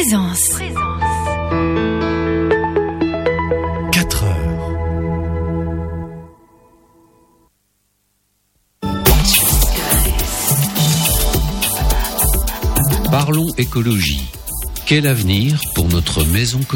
Présence. 4 heures. Parlons écologie. Quel avenir pour notre maison commune ?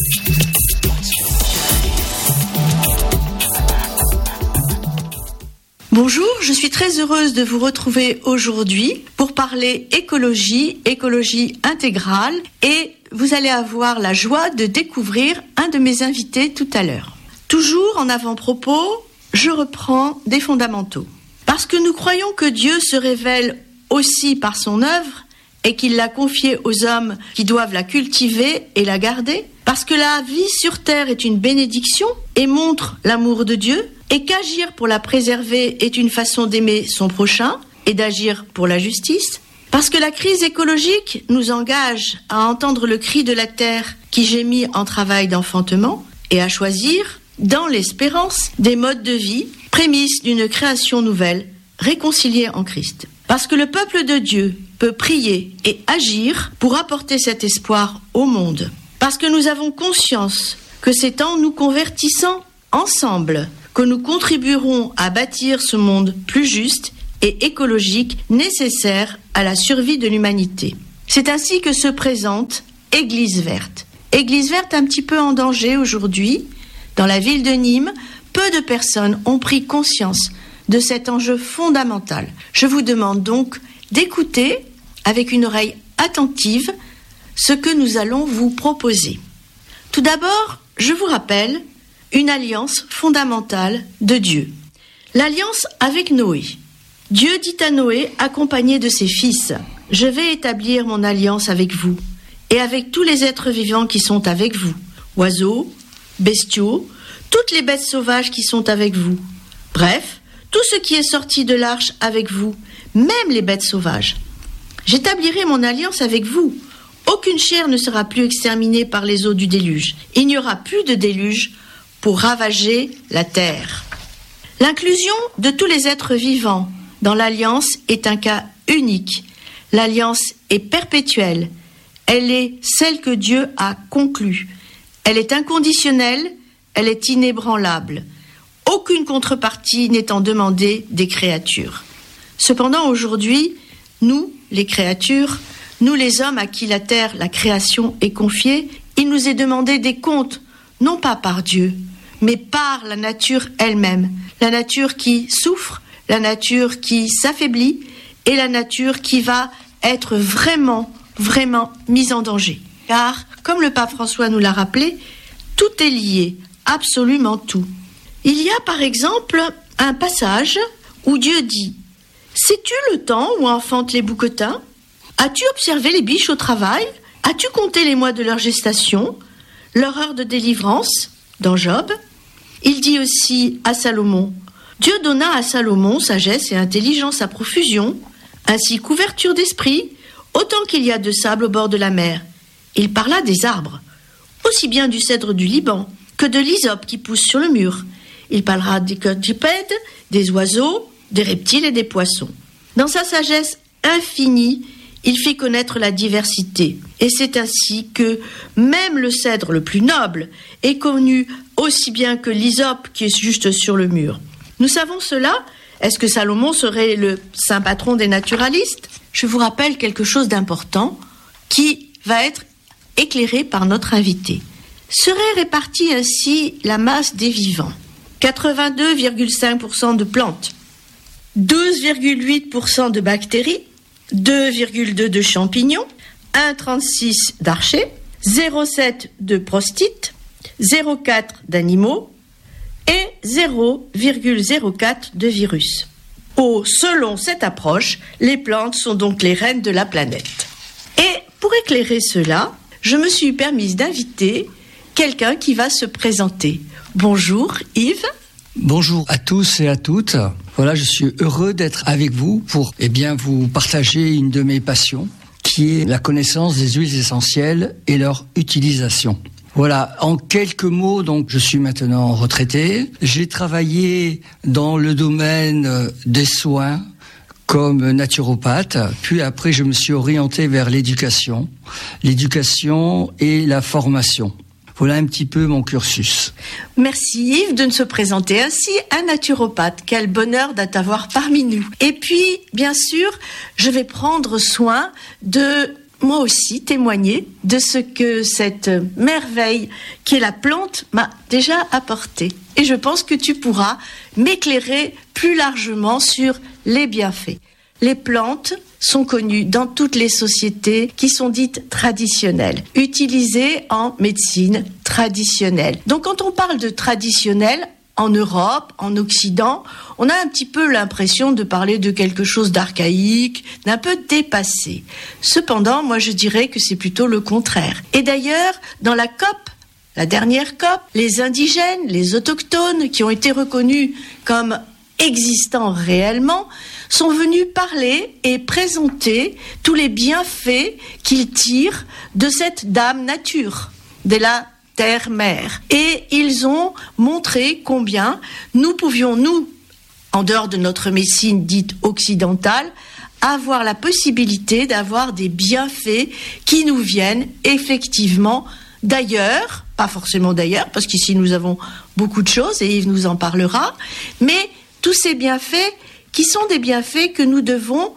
Bonjour, je suis très heureuse de vous retrouver aujourd'hui pour parler écologie intégrale, et vous allez avoir la joie de découvrir un de mes invités tout à l'heure. Toujours en avant-propos, je reprends des fondamentaux. Parce que nous croyons que Dieu se révèle aussi par son œuvre et qu'il l'a confiée aux hommes qui doivent la cultiver et la garder, parce que la vie sur terre est une bénédiction et montre l'amour de Dieu, et qu'agir pour la préserver est une façon d'aimer son prochain et d'agir pour la justice, parce que la crise écologique nous engage à entendre le cri de la terre qui gémit en travail d'enfantement et à choisir, dans l'espérance, des modes de vie, prémices d'une création nouvelle, réconciliée en Christ. Parce que le peuple de Dieu peut prier et agir pour apporter cet espoir au monde. Parce que nous avons conscience que c'est en nous convertissant ensemble que nous contribuerons à bâtir ce monde plus juste et écologique nécessaire à la survie de l'humanité. C'est ainsi que se présente Église Verte. Église Verte un petit peu en danger aujourd'hui. Dans la ville de Nîmes, peu de personnes ont pris conscience de cet enjeu fondamental. Je vous demande donc d'écouter avec une oreille attentive ce que nous allons vous proposer. Tout d'abord, je vous rappelle une alliance fondamentale de Dieu. L'alliance avec Noé. Dieu dit à Noé, accompagné de ses fils, « Je vais établir mon alliance avec vous et avec tous les êtres vivants qui sont avec vous, oiseaux, bestiaux, toutes les bêtes sauvages qui sont avec vous. Bref, tout ce qui est sorti de l'arche avec vous, même les bêtes sauvages. J'établirai mon alliance avec vous. Aucune chair ne sera plus exterminée par les eaux du déluge. Il n'y aura plus de déluge pour ravager la terre. » L'inclusion de tous les êtres vivants dans l'alliance est un cas unique. L'alliance est perpétuelle. Elle est celle que Dieu a conclue. Elle est inconditionnelle, elle est inébranlable. Aucune contrepartie n'étant demandée des créatures. Cependant, aujourd'hui, nous, les créatures, nous les hommes à qui la terre, la création est confiée, il nous est demandé des comptes, non pas par Dieu, mais par la nature elle-même. La nature qui souffre, la nature qui s'affaiblit et la nature qui va être vraiment mise en danger. Car, comme le pape François nous l'a rappelé, tout est lié, absolument tout. Il y a par exemple un passage où Dieu dit « Sais-tu le temps où enfantent les bouquetins ? As-tu observé les biches au travail ? As-tu compté les mois de leur gestation ? Leur heure de délivrance ?» Dans Job, il dit aussi à Salomon « Dieu donna à Salomon sagesse et intelligence à profusion, ainsi qu'ouverture d'esprit, autant qu'il y a de sable au bord de la mer. Il parla des arbres, aussi bien du cèdre du Liban que de l'hysope qui pousse sur le mur. Il parlera des quadrupèdes, des oiseaux, des reptiles et des poissons. Dans sa sagesse infinie, il fit connaître la diversité. Et c'est ainsi que même le cèdre le plus noble est connu aussi bien que l'hysope qui est juste sur le mur. Nous savons cela. Est-ce que Salomon serait le saint patron des naturalistes ? Je vous rappelle quelque chose d'important qui va être éclairé par notre invité. Serait répartie ainsi la masse des vivants. 82,5% de plantes, 12,8% de bactéries, 2,2% de champignons, 1,36% d'archées, 0,7% de prostites, 0,4% d'animaux et 0,04% de virus. Selon cette approche, les plantes sont donc les reines de la planète. Et pour éclairer cela, je me suis permise d'inviter quelqu'un qui va se présenter. Bonjour Yves. Bonjour à tous et à toutes. Voilà, je suis heureux d'être avec vous pour vous partager une de mes passions, qui est la connaissance des huiles essentielles et leur utilisation. Voilà, en quelques mots, donc je suis maintenant retraité. J'ai travaillé dans le domaine des soins comme naturopathe, puis après je me suis orienté vers l'éducation et la formation. Voilà un petit peu mon cursus. Merci Yves de se présenter ainsi, un naturopathe. Quel bonheur de t'avoir parmi nous. Et puis, bien sûr, je vais prendre soin de, moi aussi, témoigner de ce que cette merveille qui est la plante m'a déjà apporté. Et je pense que tu pourras m'éclairer plus largement sur les bienfaits. Les plantes sont connues dans toutes les sociétés qui sont dites traditionnelles, utilisées en médecine traditionnelle. Donc quand on parle de traditionnel, en Europe, en Occident, on a un petit peu l'impression de parler de quelque chose d'archaïque, d'un peu dépassé. Cependant, moi je dirais que c'est plutôt le contraire. Et d'ailleurs, dans la COP, la dernière COP, les indigènes, les autochtones qui ont été reconnus comme existants réellement, sont venus parler et présenter tous les bienfaits qu'ils tirent de cette dame nature, de la terre-mère. Et ils ont montré combien nous pouvions, nous, en dehors de notre médecine dite occidentale, avoir la possibilité d'avoir des bienfaits qui nous viennent effectivement d'ailleurs, pas forcément d'ailleurs, parce qu'ici nous avons beaucoup de choses et Yves nous en parlera, mais tous ces bienfaits qui sont des bienfaits que nous devons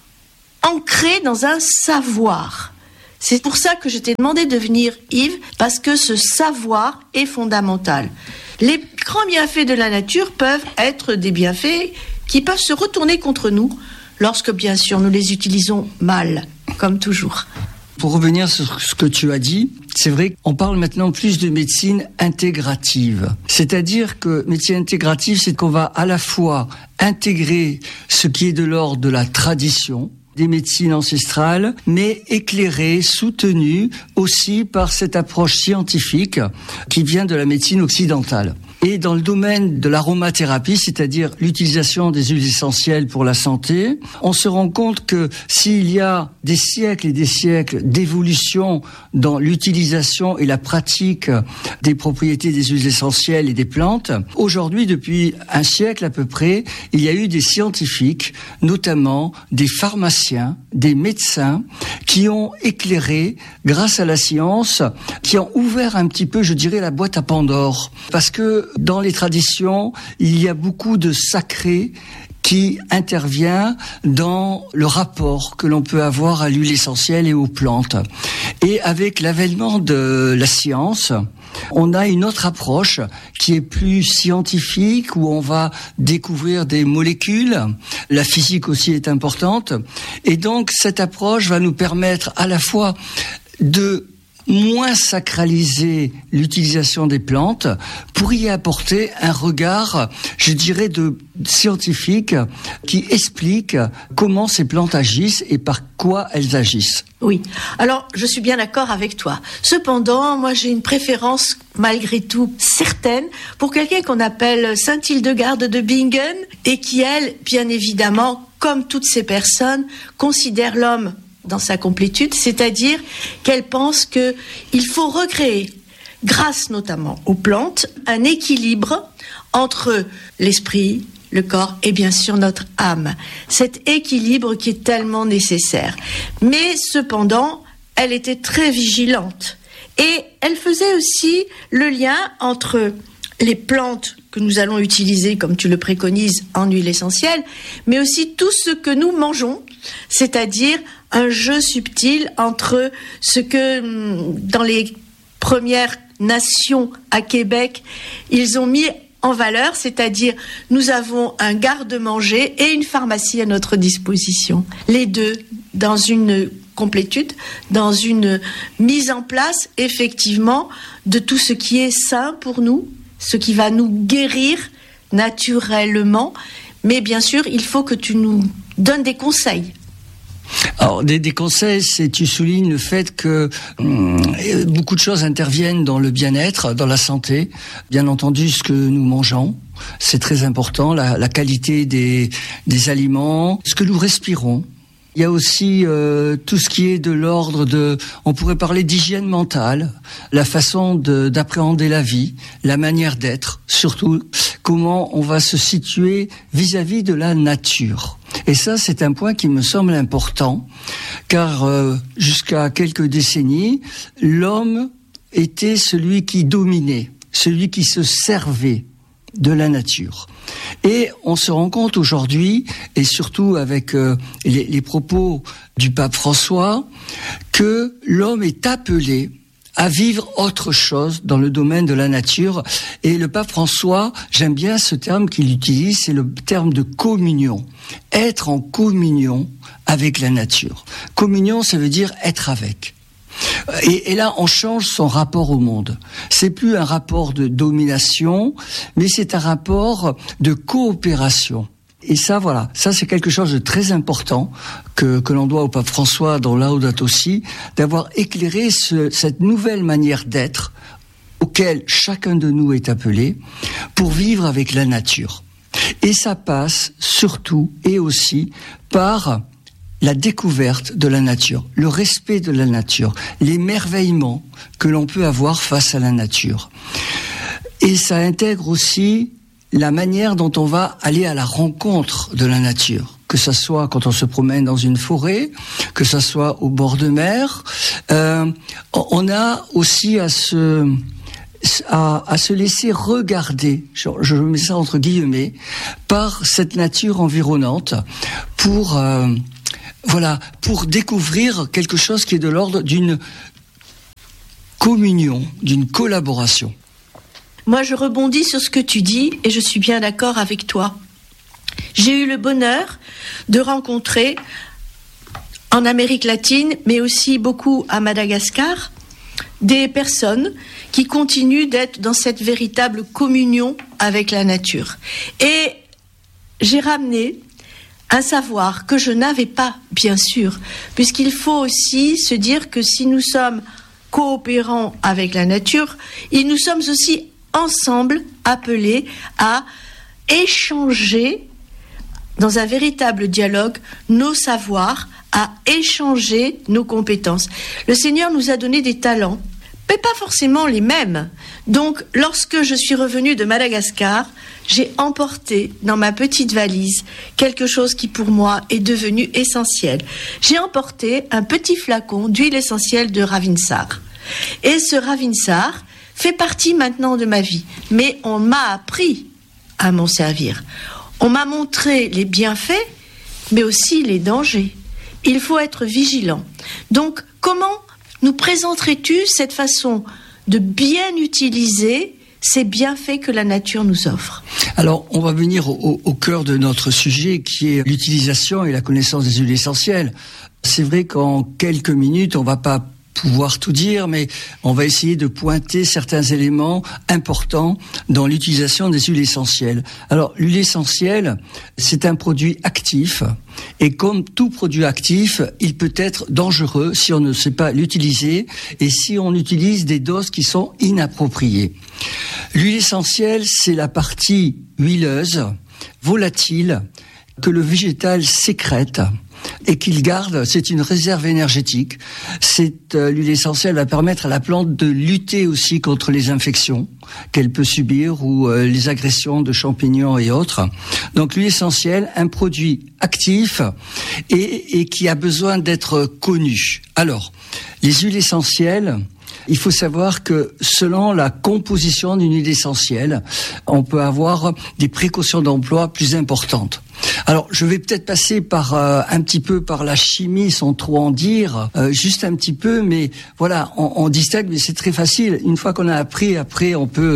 ancrer dans un savoir. C'est pour ça que je t'ai demandé de venir, Yves, parce que ce savoir est fondamental. Les grands bienfaits de la nature peuvent être des bienfaits qui peuvent se retourner contre nous lorsque, bien sûr, nous les utilisons mal, comme toujours. Pour revenir sur ce que tu as dit, c'est vrai qu'on parle maintenant plus de médecine intégrative. C'est-à-dire que médecine intégrative, c'est qu'on va à la fois intégrer ce qui est de l'ordre de la tradition, des médecines ancestrales, mais éclairée, soutenue aussi par cette approche scientifique qui vient de la médecine occidentale. Et dans le domaine de l'aromathérapie, c'est-à-dire l'utilisation des huiles essentielles pour la santé, on se rend compte que s'il y a des siècles et des siècles d'évolution dans l'utilisation et la pratique des propriétés des huiles essentielles et des plantes, aujourd'hui, depuis un siècle à peu près, il y a eu des scientifiques, notamment des pharmaciens, des médecins, qui ont éclairé, grâce à la science, qui ont ouvert un petit peu, je dirais, la boîte à Pandore. Parce que dans les traditions, il y a beaucoup de sacré qui intervient dans le rapport que l'on peut avoir à l'huile essentielle et aux plantes. Et avec l'avènement de la science, on a une autre approche qui est plus scientifique, où on va découvrir des molécules. La physique aussi est importante. Et donc, cette approche va nous permettre à la fois de moins sacraliser l'utilisation des plantes pour y apporter un regard, je dirais, de scientifique qui explique comment ces plantes agissent et par quoi elles agissent. Oui, alors je suis bien d'accord avec toi. Cependant, moi j'ai une préférence malgré tout certaine pour quelqu'un qu'on appelle Sainte Hildegarde de Bingen et qui, elle, bien évidemment, comme toutes ces personnes, considère l'homme dans sa complétude, c'est-à-dire qu'elle pense qu'il faut recréer, grâce notamment aux plantes, un équilibre entre l'esprit, le corps et bien sûr notre âme. Cet équilibre qui est tellement nécessaire. Mais cependant, elle était très vigilante et elle faisait aussi le lien entre les plantes que nous allons utiliser, comme tu le préconises, en huile essentielle, mais aussi tout ce que nous mangeons, c'est-à-dire un jeu subtil entre ce que, dans les premières nations à Québec, ils ont mis en valeur, c'est-à-dire nous avons un garde-manger et une pharmacie à notre disposition. Les deux, dans une complétude, dans une mise en place, effectivement, de tout ce qui est sain pour nous, ce qui va nous guérir naturellement. Mais bien sûr, il faut que tu nous donnes des conseils. Alors, des conseils, c'est tu soulignes le fait que beaucoup de choses interviennent dans le bien-être, dans la santé. Bien entendu, ce que nous mangeons, c'est très important, la qualité des aliments, ce que nous respirons. Il y a aussi tout ce qui est de l'ordre de, on pourrait parler d'hygiène mentale, la façon d'appréhender la vie, la manière d'être, surtout comment on va se situer vis-à-vis de la nature. Et ça, c'est un point qui me semble important, car jusqu'à quelques décennies, l'homme était celui qui dominait, celui qui se servait de la nature. Et on se rend compte aujourd'hui, et surtout avec les propos du pape François, que l'homme est appelé à vivre autre chose dans le domaine de la nature. Et le pape François, j'aime bien ce terme qu'il utilise, c'est le terme de communion. Être en communion avec la nature. Communion, ça veut dire être avec. Et là, on change son rapport au monde. C'est plus un rapport de domination, mais c'est un rapport de coopération. Et ça, voilà, ça c'est quelque chose de très important que l'on doit au pape François dans Laudato Si, d'avoir éclairé cette nouvelle manière d'être auquel chacun de nous est appelé pour vivre avec la nature. Et ça passe surtout et aussi par la découverte de la nature, le respect de la nature, l'émerveillement que l'on peut avoir face à la nature. Et ça intègre aussi la manière dont on va aller à la rencontre de la nature, que ça soit quand on se promène dans une forêt, que ça soit au bord de mer. On a aussi à se laisser regarder, je mets ça entre guillemets, par cette nature environnante pour découvrir quelque chose qui est de l'ordre d'une communion, d'une collaboration. Moi, je rebondis sur ce que tu dis et je suis bien d'accord avec toi. J'ai eu le bonheur de rencontrer en Amérique latine, mais aussi beaucoup à Madagascar, des personnes qui continuent d'être dans cette véritable communion avec la nature. Et j'ai ramené un savoir que je n'avais pas, bien sûr, puisqu'il faut aussi se dire que si nous sommes coopérants avec la nature, nous sommes aussi ensemble appelés à échanger dans un véritable dialogue nos savoirs, à échanger nos compétences. Le Seigneur nous a donné des talents, mais pas forcément les mêmes. Donc, lorsque je suis revenue de Madagascar, j'ai emporté dans ma petite valise quelque chose qui pour moi est devenu essentiel. J'ai emporté un petit flacon d'huile essentielle de Ravinsar. Et ce Ravinsar fait partie maintenant de ma vie. Mais on m'a appris à m'en servir. On m'a montré les bienfaits, mais aussi les dangers. Il faut être vigilant. Donc, comment nous présenterais-tu cette façon de bien utiliser ces bienfaits que la nature nous offre? Alors, on va venir au cœur de notre sujet, qui est l'utilisation et la connaissance des huiles essentielles. C'est vrai qu'en quelques minutes, on va pas pouvoir tout dire, mais on va essayer de pointer certains éléments importants dans l'utilisation des huiles essentielles. Alors, l'huile essentielle, c'est un produit actif, et comme tout produit actif, il peut être dangereux si on ne sait pas l'utiliser, et si on utilise des doses qui sont inappropriées. L'huile essentielle, c'est la partie huileuse, volatile, que le végétal sécrète et qu'il garde. C'est une réserve énergétique. L'huile essentielle va permettre à la plante de lutter aussi contre les infections qu'elle peut subir ou les agressions de champignons et autres. Donc l'huile essentielle, un produit actif et qui a besoin d'être connu. Alors, les huiles essentielles, il faut savoir que selon la composition d'une huile essentielle, on peut avoir des précautions d'emploi plus importantes. Alors, je vais peut-être passer par un petit peu par la chimie, sans trop en dire, juste un petit peu, mais voilà, on distingue, mais c'est très facile. Une fois qu'on a appris, après, on peut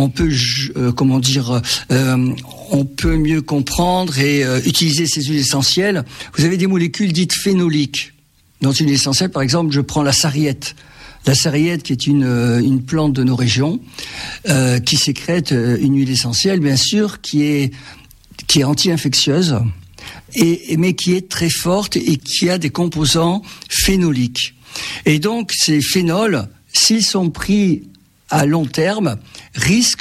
mieux comprendre et utiliser ces huiles essentielles. Vous avez des molécules dites phénoliques. Dans une huile essentielle, par exemple, je prends la sarriette. La sarriette, qui est une plante de nos régions, qui sécrète une huile essentielle, bien sûr, qui est anti-infectieuse, mais qui est très forte et qui a des composants phénoliques. Et donc, ces phénols, s'ils sont pris à long terme, risquent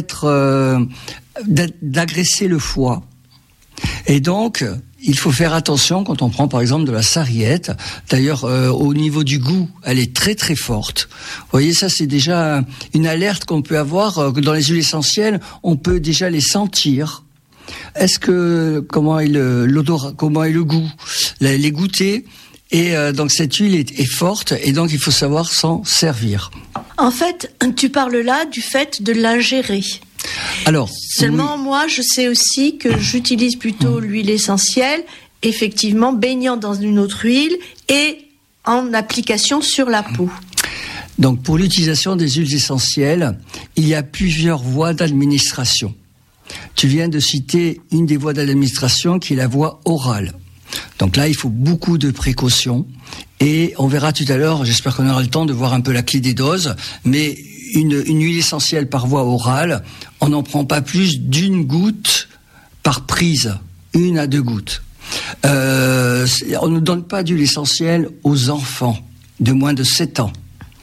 d'agresser le foie. Et donc, il faut faire attention quand on prend par exemple de la sarriette. D'ailleurs, au niveau du goût, elle est très très forte. Vous voyez, ça c'est déjà une alerte qu'on peut avoir. Dans les huiles essentielles, on peut déjà les sentir. Comment est l'odorat, comment est le goût, les goûter. Et donc cette huile est forte et donc il faut savoir s'en servir. En fait, tu parles là du fait de l'ingérer. Alors, seulement moi, je sais aussi que j'utilise plutôt l'huile essentielle, effectivement baignant dans une autre huile et en application sur la peau. Donc pour l'utilisation des huiles essentielles, il y a plusieurs voies d'administration. Tu viens de citer une des voies d'administration qui est la voie orale. Donc là, il faut beaucoup de précautions et on verra tout à l'heure, j'espère qu'on aura le temps de voir un peu la clé des doses, mais une huile essentielle par voie orale, on n'en prend pas plus d'une goutte par prise, 1 à 2 gouttes. On ne donne pas d'huile essentielle aux enfants de moins de 7 ans.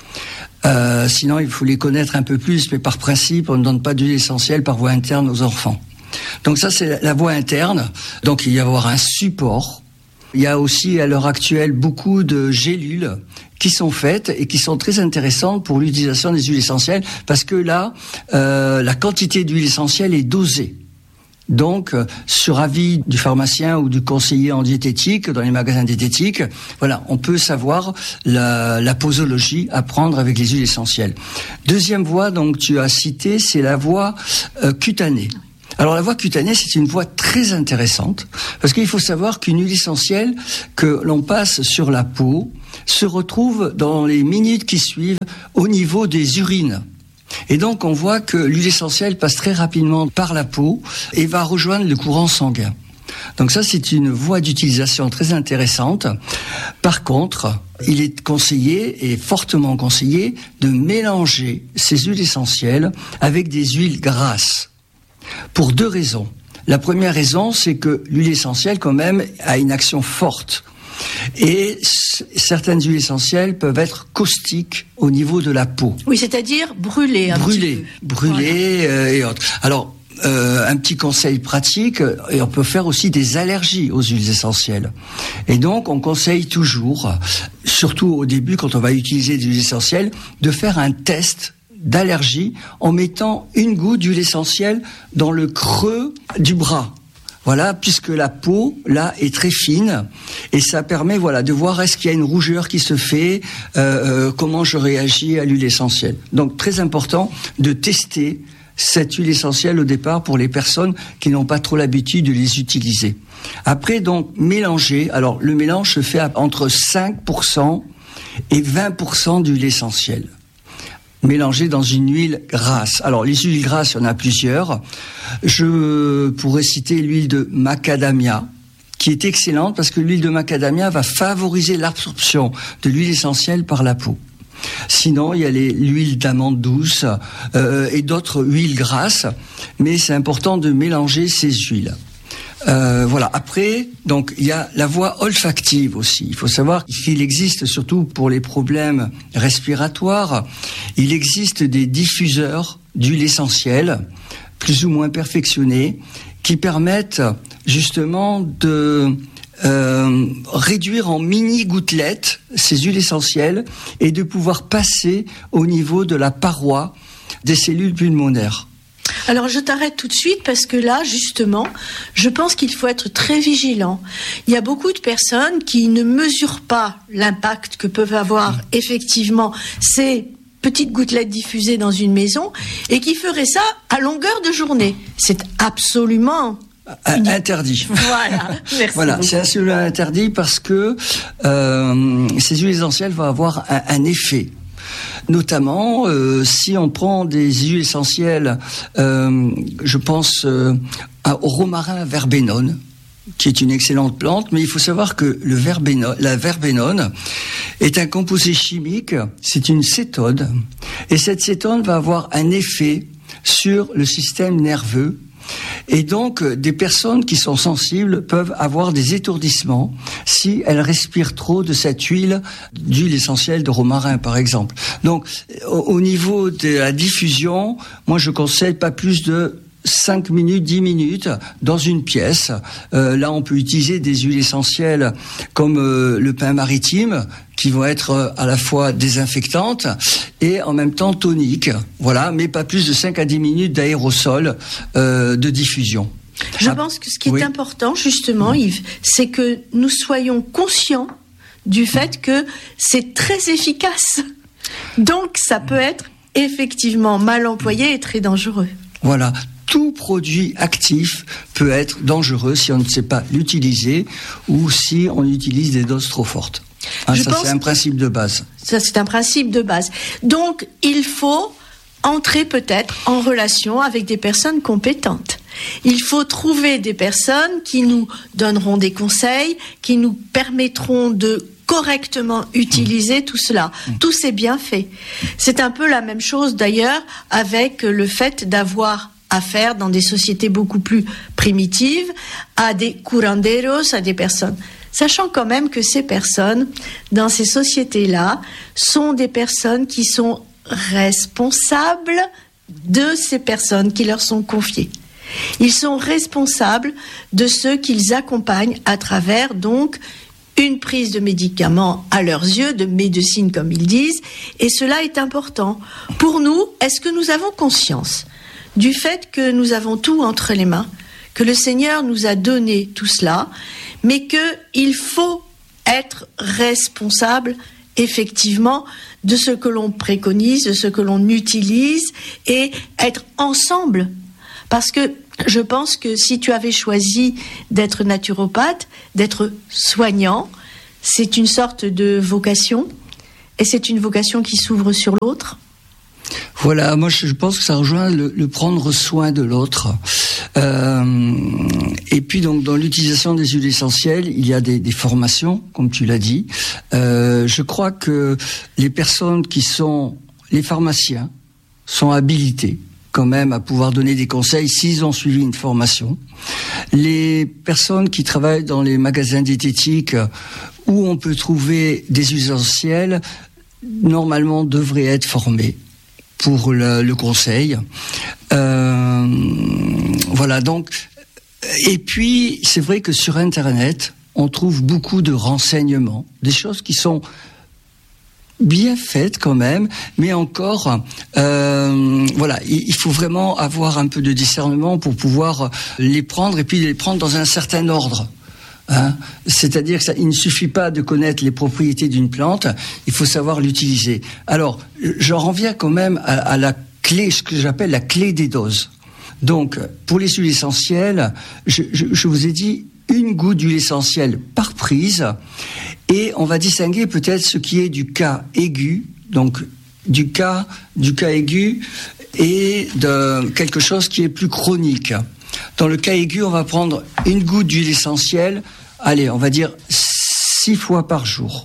Sinon, il faut les connaître un peu plus, mais par principe, on ne donne pas d'huile essentielle par voie interne aux enfants. Donc ça, c'est la voie interne. Donc il va y avoir un support. Il y a aussi à l'heure actuelle beaucoup de gélules qui sont faites et qui sont très intéressantes pour l'utilisation des huiles essentielles parce que là, la quantité d'huile essentielle est dosée. Donc, sur avis du pharmacien ou du conseiller en diététique, dans les magasins diététiques, voilà, on peut savoir la posologie à prendre avec les huiles essentielles. Deuxième voie, donc, tu as cité, c'est la voie cutanée. Alors la voie cutanée, c'est une voie très intéressante parce qu'il faut savoir qu'une huile essentielle que l'on passe sur la peau se retrouve dans les minutes qui suivent au niveau des urines. Et donc on voit que l'huile essentielle passe très rapidement par la peau et va rejoindre le courant sanguin. Donc ça, c'est une voie d'utilisation très intéressante. Par contre, il est conseillé et fortement conseillé de mélanger ces huiles essentielles avec des huiles grasses. Pour 2 raisons. La première raison, c'est que l'huile essentielle, quand même, a une action forte. Et certaines huiles essentielles peuvent être caustiques au niveau de la peau. Oui, c'est-à-dire brûler un petit peu. Brûler voilà. Et autres. Alors, un petit conseil pratique, et on peut faire aussi des allergies aux huiles essentielles. Et donc, on conseille toujours, surtout au début, quand on va utiliser des huiles essentielles, de faire un test d'allergie en mettant une goutte d'huile essentielle dans le creux du bras. Voilà, puisque la peau, là, est très fine, et ça permet, voilà, de voir est-ce qu'il y a une rougeur qui se fait, comment je réagis à l'huile essentielle. Donc, très important de tester cette huile essentielle au départ pour les personnes qui n'ont pas trop l'habitude de les utiliser. Après, donc, mélanger. Alors, le mélange se fait entre 5% et 20% d'huile essentielle. Mélangé dans une huile grasse. Alors, les huiles grasses, il y en a plusieurs. Je pourrais citer l'huile de macadamia, qui est excellente parce que l'huile de macadamia va favoriser l'absorption de l'huile essentielle par la peau. Sinon, il y a l'huile d'amande douce et d'autres huiles grasses, mais c'est important de mélanger ces huiles. Voilà. Après, donc, il y a la voie olfactive aussi. Il faut savoir qu'il existe, surtout pour les problèmes respiratoires, il existe des diffuseurs d'huile essentielle, plus ou moins perfectionnés, qui permettent justement de réduire en mini gouttelettes ces huiles essentielles et de pouvoir passer au niveau de la paroi des cellules pulmonaires. Alors je t'arrête tout de suite parce que là, justement, je pense qu'il faut être très vigilant. Il y a beaucoup de personnes qui ne mesurent pas l'impact que peuvent avoir effectivement ces petites gouttelettes diffusées dans une maison et qui feraient ça à longueur de journée. C'est absolument interdit. Voilà, merci. Voilà, c'est absolument interdit parce que ces huiles essentielles vont avoir un effet. Notamment, si on prend des huiles essentielles, je pense au romarin verbenone, qui est une excellente plante, mais il faut savoir que la verbenone est un composé chimique, c'est une cétone, et cette cétone va avoir un effet sur le système nerveux. Et donc, des personnes qui sont sensibles peuvent avoir des étourdissements si elles respirent trop de cette d'huile essentielle de romarin, par exemple. Donc, au niveau de la diffusion, moi, je conseille pas plus de 5 minutes, 10 minutes dans une pièce. Là, on peut utiliser des huiles essentielles comme le pin maritime, qui vont être à la fois désinfectantes et en même temps toniques. Voilà, mais pas plus de 5 à 10 minutes d'aérosol de diffusion. Je pense que ce qui est important, justement, Yves, c'est que nous soyons conscients du fait que c'est très efficace. Donc, ça peut être effectivement mal employé et très dangereux. Voilà. Tout produit actif peut être dangereux si on ne sait pas l'utiliser ou si on utilise des doses trop fortes. C'est un principe de base. Ça, c'est un principe de base. Donc, il faut entrer peut-être en relation avec des personnes compétentes. Il faut trouver des personnes qui nous donneront des conseils, qui nous permettront de correctement utiliser tout cela, tous ces bienfaits. C'est un peu la même chose d'ailleurs avec le fait d'avoir affaire dans des sociétés beaucoup plus primitives à des curanderos, à des personnes. Sachant quand même que ces personnes, dans ces sociétés-là, sont des personnes qui sont responsables de ces personnes qui leur sont confiées. Ils sont responsables de ceux qu'ils accompagnent à travers donc une prise de médicaments à leurs yeux, de médecine comme ils disent, et cela est important. Pour nous, est-ce que nous avons conscience du fait que nous avons tout entre les mains, que le Seigneur nous a donné tout cela, mais qu'il faut être responsable effectivement de ce que l'on préconise, de ce que l'on utilise et être ensemble. Parce que je pense que si tu avais choisi d'être naturopathe, d'être soignant, c'est une sorte de vocation et c'est une vocation qui s'ouvre sur l'autre. Voilà, moi je pense que ça rejoint le prendre soin de l'autre. Et puis donc dans l'utilisation des huiles essentielles, il y a des formations, comme tu l'as dit. Je crois que les personnes qui sont les pharmaciens sont habilités quand même à pouvoir donner des conseils s'ils ont suivi une formation. Les personnes qui travaillent dans les magasins diététiques où on peut trouver des huiles essentielles, normalement devraient être formées pour le conseil. Voilà, donc. Et puis, c'est vrai que sur Internet, on trouve beaucoup de renseignements, des choses qui sont bien faites quand même, mais encore, voilà, il faut vraiment avoir un peu de discernement pour pouvoir les prendre et puis les prendre dans un certain ordre. C'est-à-dire qu'il ne suffit pas de connaître les propriétés d'une plante, il faut savoir l'utiliser. Alors, j'en reviens quand même à la clé, ce que j'appelle la clé des doses. Donc, pour les huiles essentielles, je vous ai dit une goutte d'huile essentielle par prise, et on va distinguer peut-être ce qui est du cas aigu, donc du cas aigu et de quelque chose qui est plus chronique. Dans le cas aigu, on va prendre une goutte d'huile essentielle, allez, on va dire 6 fois par jour.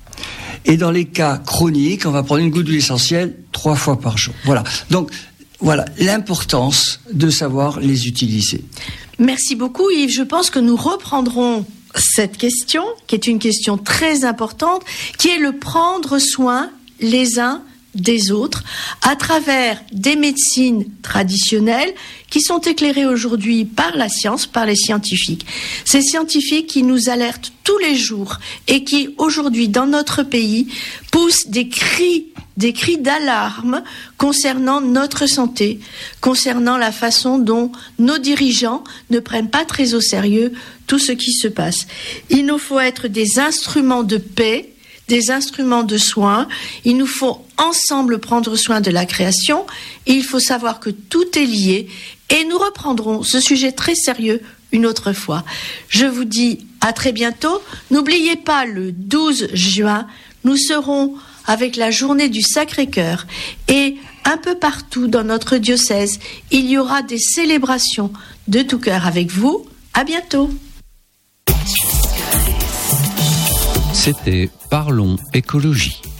Et dans les cas chroniques, on va prendre une goutte d'huile essentielle 3 fois par jour. Voilà. Donc, voilà l'importance de savoir les utiliser. Merci beaucoup Yves. Je pense que nous reprendrons cette question, qui est une question très importante, qui est le prendre soin les uns des autres à travers des médecines traditionnelles qui sont éclairées aujourd'hui par la science, par les scientifiques. Ces scientifiques qui nous alertent tous les jours et qui aujourd'hui dans notre pays poussent des cris d'alarme concernant notre santé, concernant la façon dont nos dirigeants ne prennent pas très au sérieux tout ce qui se passe. Il nous faut être des instruments de paix, des instruments de soins. Il nous faut ensemble prendre soin de la création. Et il faut savoir que tout est lié. Et nous reprendrons ce sujet très sérieux une autre fois. Je vous dis à très bientôt. N'oubliez pas, le 12 juin, nous serons avec la journée du Sacré-Cœur. Et un peu partout dans notre diocèse, il y aura des célébrations de tout cœur avec vous. À bientôt. C'était Parlons écologie.